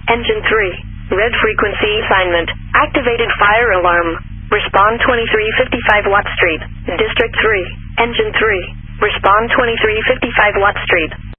Engine 3. Red frequency assignment. Activated fire alarm. Respond 2355 Watt Street. District 3. Engine 3. Respond 2355 Watt Street.